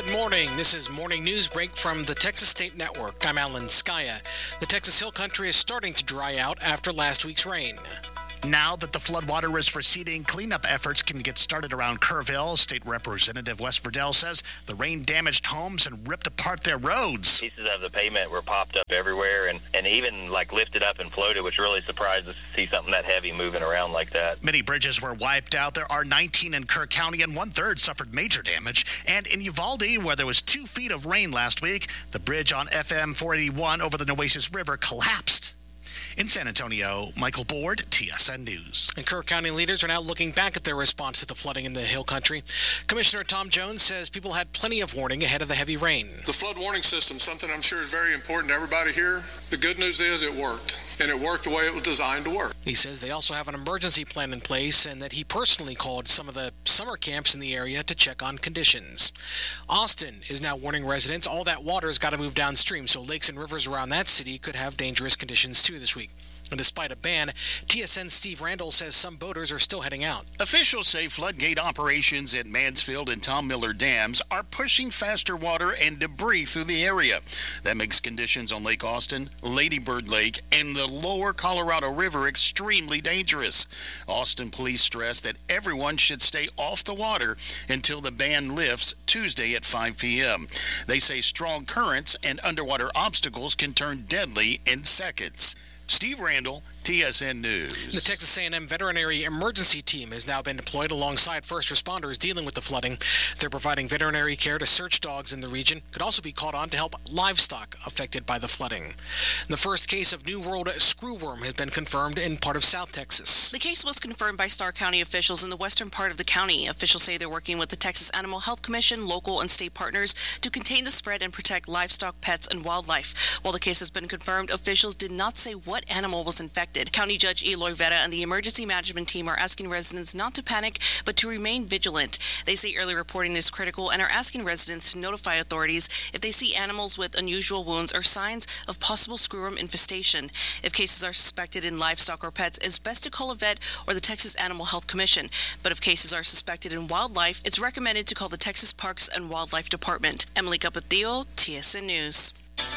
Good morning. This is Morning News Break from the Texas State Network. I'm Alan Skaya. The Texas Hill Country is starting to dry out after last week's rain. Now that the floodwater is receding, cleanup efforts can get started around Kerrville. State Representative Wes Verdell says the rain damaged homes and ripped apart their roads. Pieces of the pavement were popped up everywhere and even lifted up and floated, which really surprised us to see something that heavy moving around like that. Many bridges were wiped out. There are 19 in Kerr County and 1/3 suffered major damage. And in Uvalde, where there was 2 feet of rain last week, the bridge on FM 481 over the Nueces River collapsed. In San Antonio, Michael Board, TSN News. And Kerr County leaders are now looking back at their response to the flooding in the Hill Country. Commissioner Tom Jones says people had plenty of warning ahead of the heavy rain. The flood warning system, something I'm sure is very important to everybody here. The good news is it worked, and it worked the way it was designed to work. He says they also have an emergency plan in place and that he personally called some of the summer camps in the area to check on conditions. Austin is now warning residents all that water's got to move downstream, so lakes and rivers around that city could have dangerous conditions too this week. And despite a ban, TSN's Steve Randall says some boaters are still heading out. Officials say floodgate operations at Mansfield and Tom Miller dams are pushing faster water and debris through the area. That makes conditions on Lake Austin, Lady Bird Lake, and the lower Colorado River extremely dangerous. Austin police stress that everyone should stay off the water until the ban lifts Tuesday at 5 p.m. They say strong currents and underwater obstacles can turn deadly in seconds. Steve Randall, TSN News. The Texas A&M Veterinary Emergency Team has now been deployed alongside first responders dealing with the flooding. They're providing veterinary care to search dogs in the region. Could also be called on to help livestock affected by the flooding. The first case of New World screwworm has been confirmed in part of South Texas. The case was confirmed by Starr County officials in the western part of the county. Officials say they're working with the Texas Animal Health Commission, local and state partners to contain the spread and protect livestock, pets, and wildlife. While the case has been confirmed, officials did not say what animal was infected. County Judge Eloy Vera and the emergency management team are asking residents not to panic, but to remain vigilant. They say early reporting is critical and are asking residents to notify authorities if they see animals with unusual wounds or signs of possible screwworm infestation. If cases are suspected in livestock or pets, it's best to call a vet or the Texas Animal Health Commission. But if cases are suspected in wildlife, it's recommended to call the Texas Parks and Wildlife Department. Emily Capatillo, TSN News.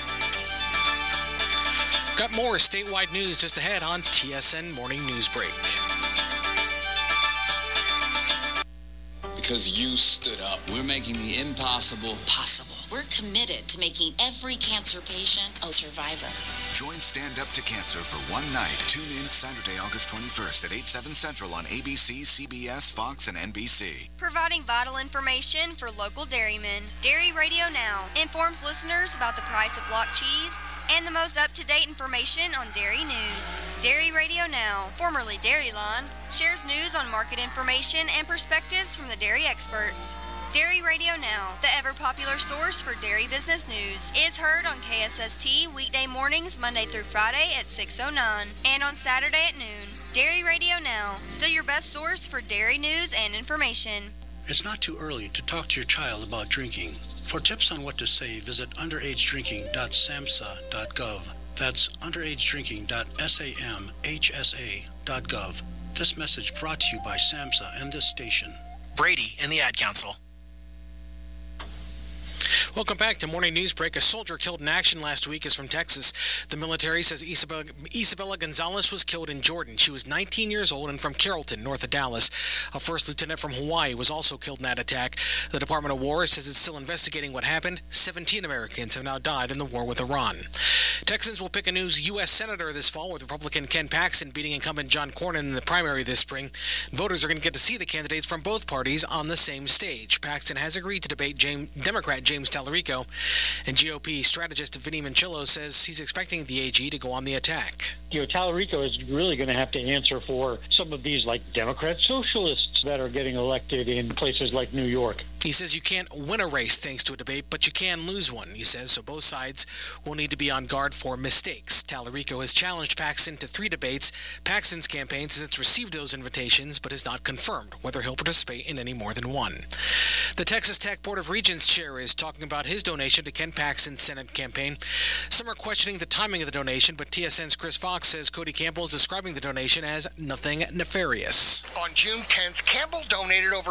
Got more statewide news just ahead on TSN Morning News Break. Because you stood up. We're making the impossible possible. We're committed to making every cancer patient a survivor. Join Stand Up to Cancer for one night. Tune in Saturday, August 21st at 8/7 Central on ABC, CBS, Fox, and NBC. Providing vital information for local dairymen. Dairy Radio Now informs listeners about the price of block cheese and the most up-to-date information on dairy news. Dairy Radio Now, formerly Dairyline, shares news on market information and perspectives from the dairy experts. Dairy Radio Now, the ever-popular source for dairy business news, is heard on KSST weekday mornings Monday through Friday at 6:09 and on Saturday at noon. Dairy Radio Now, still your best source for dairy news and information. It's not too early to talk to your child about drinking. For tips on what to say, visit underagedrinking.samhsa.gov. That's underagedrinking.samhsa.gov. This message brought to you by SAMHSA and this station. Brady and the Ad Council. Welcome back to Morning News Break. A soldier killed in action last week is from Texas. The military says Isabella Gonzalez was killed in Jordan. She was 19 years old and from Carrollton, north of Dallas. A first lieutenant from Hawaii was also killed in that attack. The Department of War says it's still investigating what happened. 17 Americans have now died in the war with Iran. Texans will pick a new U.S. Senator this fall, with Republican Ken Paxton beating incumbent John Cornyn in the primary this spring. Voters are going to get to see the candidates from both parties on the same stage. Paxton has agreed to debate Democrat James Tallarico, and GOP strategist Vinnie Manchillo says he's expecting the AG to go on the attack. Tallarico is really going to have to answer for some of these, like Democrat socialists that are getting elected in places like New York. He says you can't win a race thanks to a debate, but you can lose one, he says, so both sides will need to be on guard for mistakes. Tallarico has challenged Paxton to 3 debates. Paxton's campaign says it's received those invitations, but has not confirmed whether he'll participate in any more than one. The Texas Tech Board of Regents chair is talking about his donation to Ken Paxton's Senate campaign. Some are questioning the timing of the donation, but TSN's Chris Fox says Cody Campbell is describing the donation as nothing nefarious. On June 10th, Campbell donated over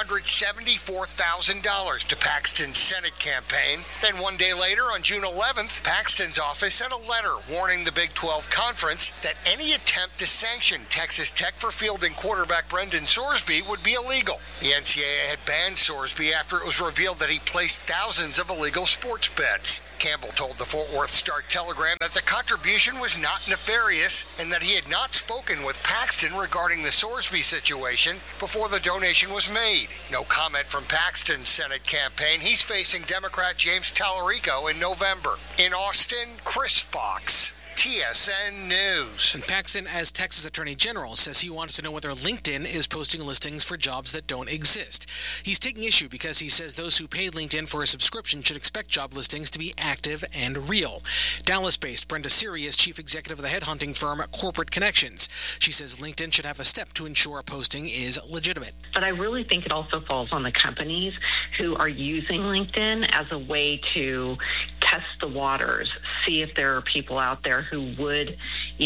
$274,000 to Paxton's Senate campaign. Then one day later, on June 11th, Paxton's office sent a letter warning the Big 12 Conference that any attempt to sanction Texas Tech for fielding quarterback Brendan Sorsby would be illegal. The NCAA had banned Sorsby after it was revealed that he placed thousands of illegal sports bets. Campbell told the Fort Worth Star-Telegram that the contribution was not nefarious and that he had not spoken with Paxton regarding the Sorsby situation before the donation was made. No comment from Paxton's Senate campaign. He's facing Democrat James Tallarico in November. In Austin, Chris Fox, TSN News. And Paxton, as Texas Attorney General, says he wants to know whether LinkedIn is posting listings for jobs that don't exist. He's taking issue because he says those who pay LinkedIn for a subscription should expect job listings to be active and real. Dallas-based Brenda Siri is chief executive of the headhunting firm Corporate Connections. She says LinkedIn should have a step to ensure a posting is legitimate. But I really think it also falls on the companies who are using LinkedIn as a way to test the waters, see if there are people out there who would,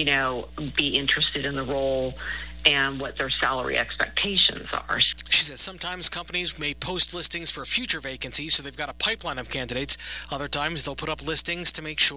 be interested in the role and what their salary expectations are. She says sometimes companies may post listings for future vacancies, so they've got a pipeline of candidates. Other times they'll put up listings to make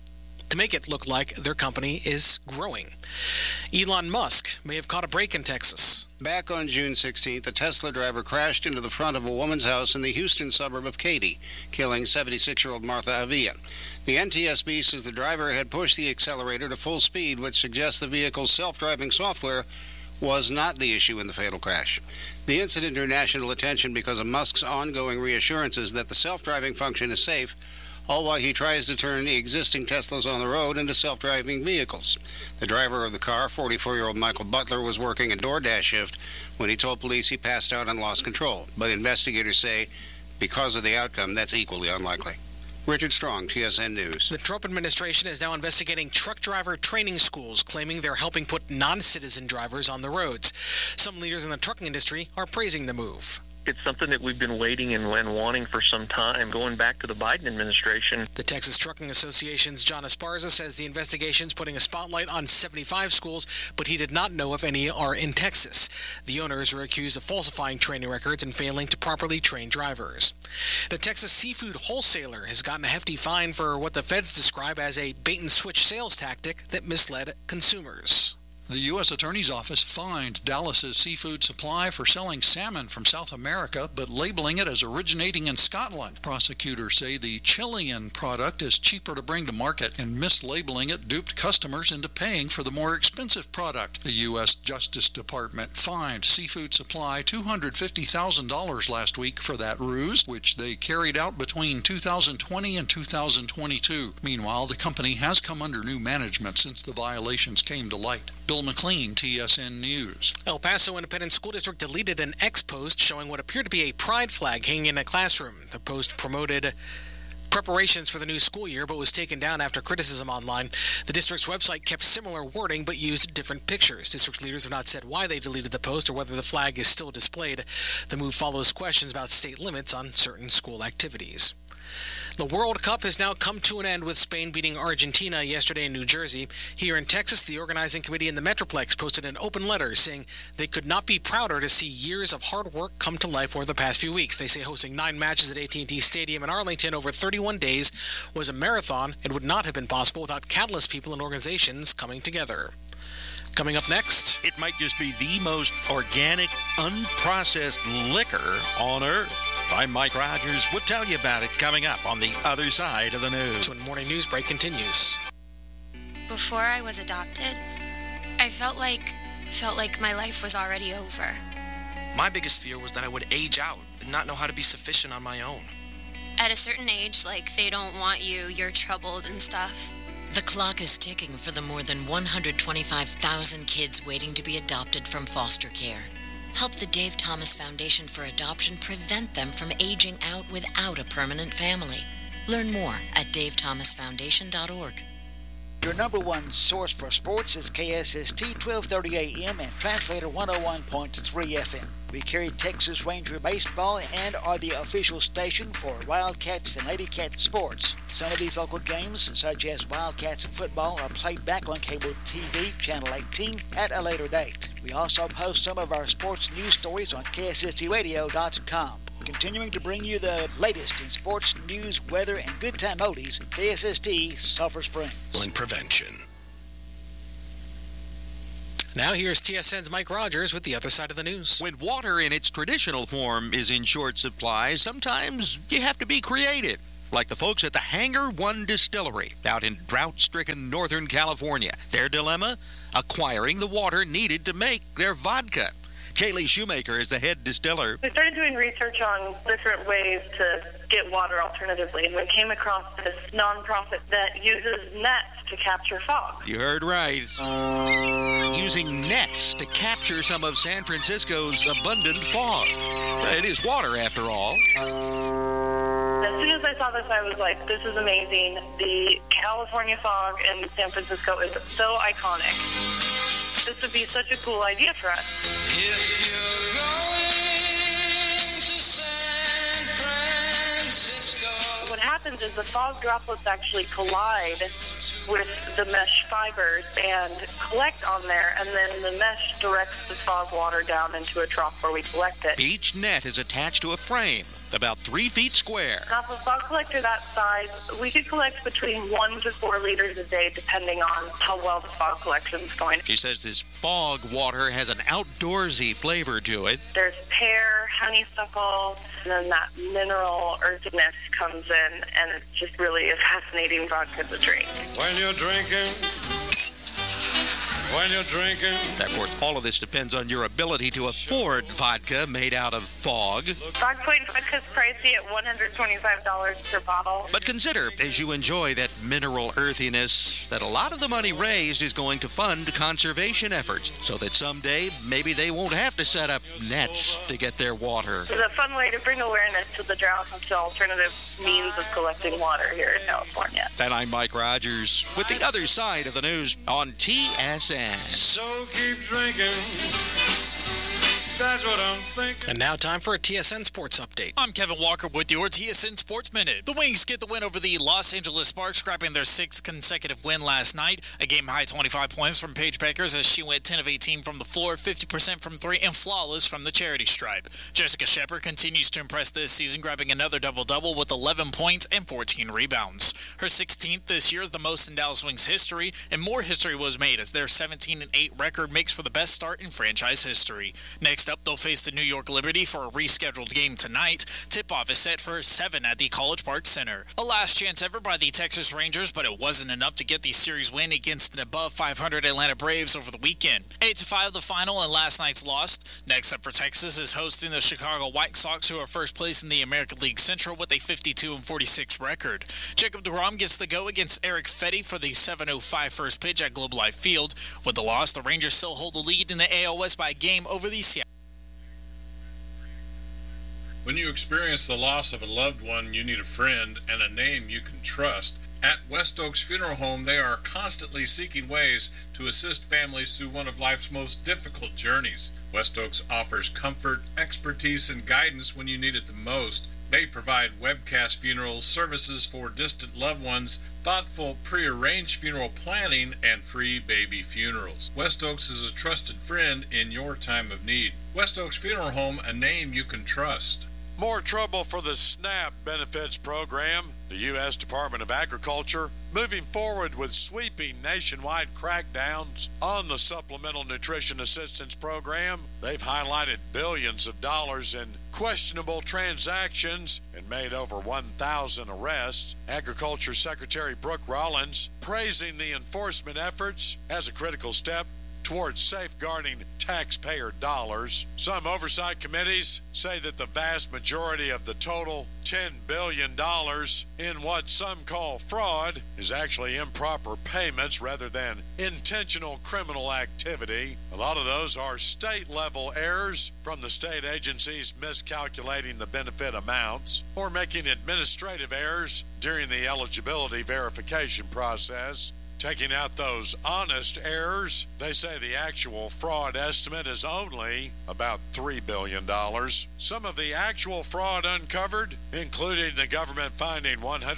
it look like their company is growing. Elon Musk may have caught a break in Texas. Back on June 16th, a Tesla driver crashed into the front of a woman's house in the Houston suburb of Katy, killing 76-year-old Martha Avila. The NTSB says the driver had pushed the accelerator to full speed, which suggests the vehicle's self-driving software was not the issue in the fatal crash. The incident drew national attention because of Musk's ongoing reassurances that the self-driving function is safe, all while he tries to turn the existing Teslas on the road into self-driving vehicles. The driver of the car, 44-year-old Michael Butler, was working a DoorDash shift when he told police he passed out and lost control. But investigators say because of the outcome, that's equally unlikely. Richard Strong, TSN News. The Trump administration is now investigating truck driver training schools, claiming they're helping put non-citizen drivers on the roads. Some leaders in the trucking industry are praising the move. It's something that we've been waiting and wanting for some time, going back to the Biden administration. The Texas Trucking Association's John Esparza says the investigation's putting a spotlight on 75 schools, but he did not know if any are in Texas. The owners are accused of falsifying training records and failing to properly train drivers. The Texas seafood wholesaler has gotten a hefty fine for what the feds describe as a bait-and-switch sales tactic that misled consumers. The U.S. Attorney's Office fined Dallas's seafood supply for selling salmon from South America, but labeling it as originating in Scotland. Prosecutors say the Chilean product is cheaper to bring to market, and mislabeling it duped customers into paying for the more expensive product. The U.S. Justice Department fined Seafood Supply $250,000 last week for that ruse, which they carried out between 2020 and 2022. Meanwhile, the company has come under new management since the violations came to light. Bill McLean, TSN News. El Paso Independent School District deleted an X post showing what appeared to be a pride flag hanging in a classroom. The post promoted preparations for the new school year, but was taken down after criticism online. The district's website kept similar wording, but used different pictures. District leaders have not said why they deleted the post or whether the flag is still displayed. The move follows questions about state limits on certain school activities. The World Cup has now come to an end with Spain beating Argentina yesterday in New Jersey. Here in Texas, the organizing committee in the Metroplex posted an open letter saying they could not be prouder to see years of hard work come to life over the past few weeks. They say hosting 9 matches at AT&T Stadium in Arlington over 31 days was a marathon and would not have been possible without countless people and organizations coming together. Coming up next, it might just be the most organic, unprocessed liquor on earth. I'm Mike Rogers. We'll tell you about it coming up on the other side of the news. When Morning News Break continues. Before I was adopted, I felt like my life was already over. My biggest fear was that I would age out and not know how to be sufficient on my own. At a certain age, they don't want you, you're troubled and stuff. The clock is ticking for the more than 125,000 kids waiting to be adopted from foster care. Help the Dave Thomas Foundation for Adoption prevent them from aging out without a permanent family. Learn more at davethomasfoundation.org. Your number one source for sports is KSST 1230 AM and Translator 101.3 FM. We carry Texas Ranger baseball and are the official station for Wildcats and Lady Cats sports. Some of these local games, such as Wildcats and football, are played back on cable TV, Channel 18, at a later date. We also post some of our sports news stories on KSSTradio.com. Continuing to bring you the latest in sports, news, weather, and good time oldies, KSST Sulphur Springs. Prevention. Now here's TSN's Mike Rogers with the other side of the news. When water in its traditional form is in short supply, sometimes you have to be creative. Like the folks at the Hangar One Distillery out in drought-stricken Northern California. Their dilemma? Acquiring the water needed to make their vodka. Kaylee Shoemaker is the head distiller. We started doing research on different ways to get water alternatively, and we came across this nonprofit that uses nets to capture fog. You heard right. Using nets to capture some of San Francisco's abundant fog. It is water, after all. As soon as I saw this, I was like, this is amazing. The California fog in San Francisco is so iconic. This would be such a cool idea for us. If you're going to San Francisco. What happens is the fog droplets actually collide with the mesh fibers and collect on there, and then the mesh directs the fog water down into a trough where we collect it. Each net is attached to a frame about 3 feet square. Now, for a fog collector that size, we could collect between 1 to 4 liters a day, depending on how well the fog collection is going. She says this fog water has an outdoorsy flavor to it. There's pear, honeysuckle, and then that mineral earthiness comes in, and it's just really a fascinating vodka to drink. When you're drinking. Of course, all of this depends on your ability to afford vodka made out of fog. Frog Point vodka is pricey at $125 per bottle. But consider, as you enjoy that mineral earthiness, that a lot of the money raised is going to fund conservation efforts, so that someday maybe they won't have to set up nets to get their water. It's a fun way to bring awareness to the drought and to alternative means of collecting water here in California. And I'm Mike Rogers with the other side of the news on TSN. So keep drinking. That's what I'm thinking. And now time for a TSN Sports Update. I'm Kevin Walker with your TSN Sports Minute. The Wings get the win over the Los Angeles Sparks, scrapping their 6th consecutive win last night. A game-high 25 points from Paige Beckers as she went 10 of 18 from the floor, 50% from 3, and flawless from the charity stripe. Jessica Shepard continues to impress this season, grabbing another double-double with 11 points and 14 rebounds. Her 16th this year is the most in Dallas Wings history, and more history was made as their 17-8 record makes for the best start in franchise history. Next up, they'll face the New York Liberty for a rescheduled game tonight. Tip-off is set for 7 at the College Park Center. A last chance ever by the Texas Rangers, but it wasn't enough to get the series win against an above 500 Atlanta Braves over the weekend. 8-5 the final and last night's loss. Next up for Texas is hosting the Chicago White Sox, who are first place in the American League Central with a 52-46 record. Jacob deGrom gets the go against Eric Fetty for the 7:05 first pitch at Globe Life Field. With the loss, the Rangers still hold the lead in the AL West by a game over the Seattle. When you experience the loss of a loved one, you need a friend and a name you can trust. At West Oaks Funeral Home, they are constantly seeking ways to assist families through one of life's most difficult journeys. West Oaks offers comfort, expertise, and guidance when you need it the most. They provide webcast funeral services for distant loved ones, thoughtful pre-arranged funeral planning, and free baby funerals. West Oaks is a trusted friend in your time of need. West Oaks Funeral Home, a name you can trust. More trouble for the SNAP benefits program. The U.S. Department of Agriculture moving forward with sweeping nationwide crackdowns on the Supplemental Nutrition Assistance Program. They've highlighted billions of dollars in questionable transactions and made over 1,000 arrests. Agriculture Secretary Brooke Rollins praising the enforcement efforts as a critical step towards safeguarding taxpayer dollars. Some oversight committees say that the vast majority of the total $10 billion in what some call fraud is actually improper payments rather than intentional criminal activity. A lot of those are state-level errors from the state agencies miscalculating the benefit amounts or making administrative errors during the eligibility verification process. Taking out those honest errors, they say the actual fraud estimate is only about $3 billion. Some of the actual fraud uncovered, including the government finding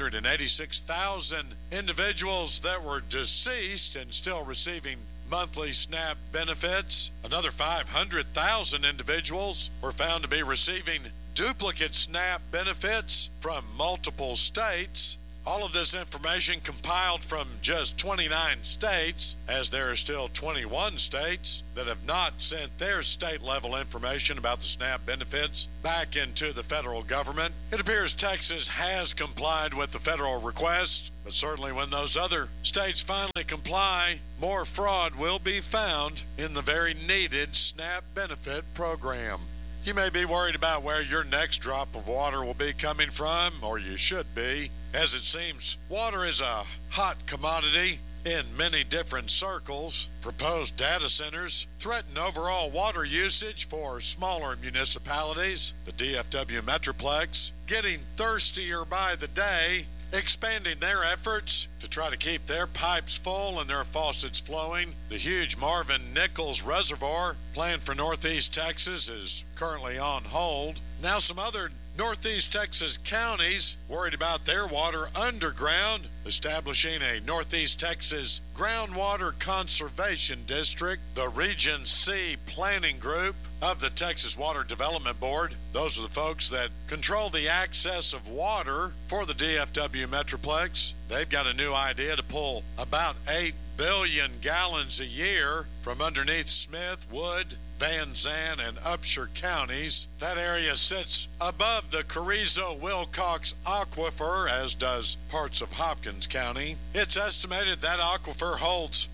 186,000 individuals that were deceased and still receiving monthly SNAP benefits. Another 500,000 individuals were found to be receiving duplicate SNAP benefits from multiple states. All of this information compiled from just 29 states, as there are still 21 states that have not sent their state-level information about the SNAP benefits back into the federal government. It appears Texas has complied with the federal request, but certainly when those other states finally comply, more fraud will be found in the very needed SNAP benefit program. You may be worried about where your next drop of water will be coming from, or you should be, as it seems water is a hot commodity in many different circles. Proposed data centers threaten overall water usage for smaller municipalities. The DFW Metroplex getting thirstier by the day, expanding their efforts to try to keep their pipes full and their faucets flowing. The huge Marvin Nichols Reservoir planned for Northeast Texas is currently on hold. Now some other Northeast Texas counties worried about their water underground, establishing a Northeast Texas Groundwater Conservation District. The Region C Planning Group of the Texas Water Development Board, those are the folks that control the access of water for the DFW Metroplex. They've got a new idea to pull about 8 billion gallons a year from underneath Smith, Wood, Van Zandt, and Upshur counties. That area sits above the Carrizo-Wilcox Aquifer, as does parts of Hopkins County. It's estimated that aquifer holds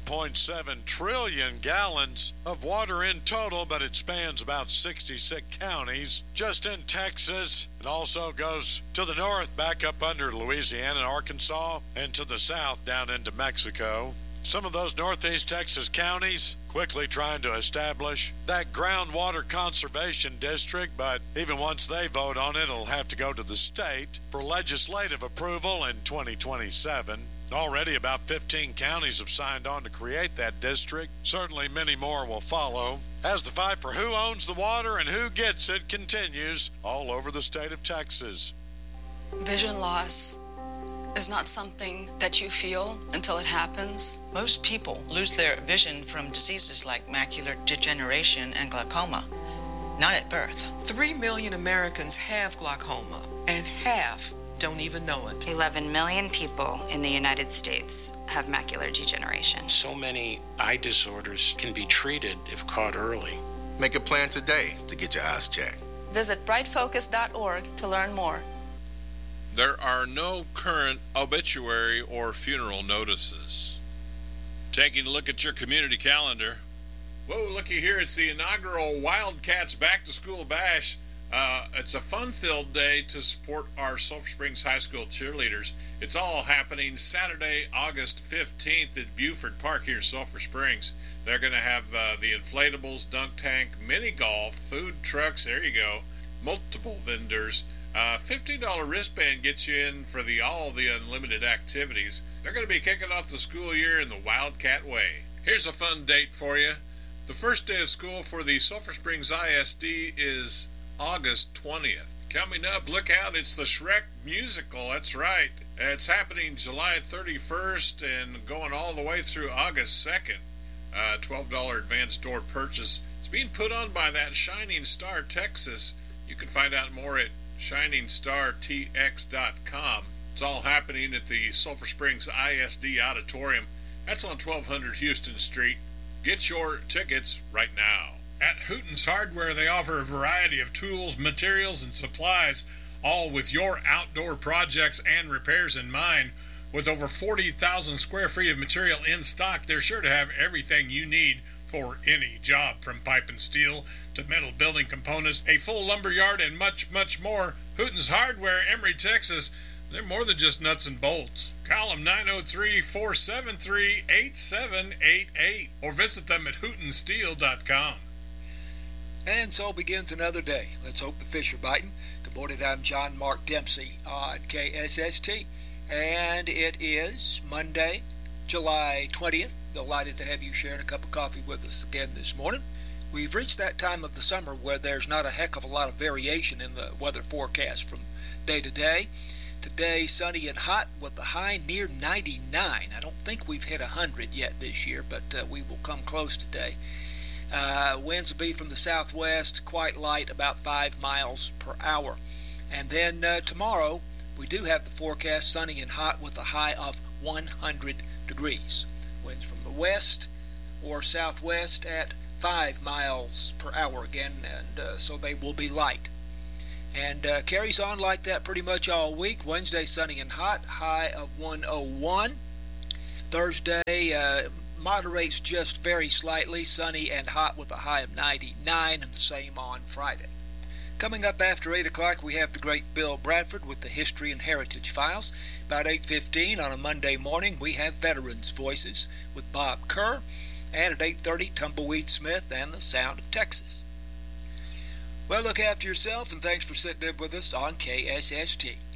1.7 trillion gallons of water in total, but it spans about 66 counties just in Texas. It also goes to the north, back up under Louisiana and Arkansas, and to the south down into Mexico. Some of those Northeast Texas counties quickly trying to establish that groundwater conservation district, but even once they vote on it, it'll have to go to the state for legislative approval in 2027. Already about 15 counties have signed on to create that district. Certainly many more will follow as the fight for who owns the water and who gets it continues all over the state of Texas. Vision loss is not something that you feel until it happens. Most people lose their vision from diseases like macular degeneration and glaucoma, not at birth. 3 million Americans have glaucoma, and half don't even know it. 11 million people in the United States have macular degeneration. So many eye disorders can be treated if caught early. Make a plan today to get your eyes checked. Visit brightfocus.org to learn more. There are no current obituary or funeral notices. Taking a look at your community calendar. Whoa, looky here. It's the inaugural Wildcats Back to School Bash. It's a fun-filled day to support our Sulphur Springs High School cheerleaders. It's all happening Saturday, August 15th at Buford Park here in Sulphur Springs. They're going to have the inflatables, dunk tank, mini golf, food trucks, there you go, multiple vendors. $50 wristband gets you in for all the unlimited activities. They're going to be kicking off the school year in the Wildcat way. Here's a fun date for you. The first day of school for the Sulphur Springs ISD is August 20th. Coming up, look out, it's the Shrek musical. That's right. It's happening July 31st and going all the way through August 2nd. $12 advance door purchase. It's being put on by that Shining Star Texas. You can find out more at ShiningstarTX.com. It's all happening at the Sulphur Springs ISD Auditorium. That's on 1200 Houston Street. Get your tickets right now. At Hooten's Hardware, they offer a variety of tools, materials, and supplies, all with your outdoor projects and repairs in mind. With over 40,000 square feet of material in stock, they're sure to have everything you need for any job, from pipe and steel to metal building components, a full lumber yard, and much, much more. Hooten's Hardware, Emory, Texas. They're more than just nuts and bolts. Call them 903-473-8788 or visit them at hootensteel.com. And so begins another day. Let's hope the fish are biting. Good morning, I'm John Mark Dempsey on KSST. And it is Monday, July 20th. Delighted to have you sharing a cup of coffee with us again this morning. We've reached that time of the summer where there's not a heck of a lot of variation in the weather forecast from day to day. Today, sunny and hot with the high near 99. I don't think we've hit 100 yet this year, but we will come close today. Winds will be from the southwest, quite light, about 5 miles per hour. And then tomorrow, we do have the forecast sunny and hot with a high of 100 degrees. Winds from the west or southwest at 5 miles per hour again, and so they will be light. And carries on like that pretty much all week. Wednesday, sunny and hot, high of 101. Thursday, moderates just very slightly, sunny and hot with a high of 99, and the same on Friday. Coming up after 8 o'clock, we have the great Bill Bradford with the History and Heritage Files. About 8:15 on a Monday morning, we have Veterans Voices with Bob Kerr. And at 8:30, Tumbleweed Smith and the Sound of Texas. Well, look after yourself, and thanks for sitting in with us on KSST.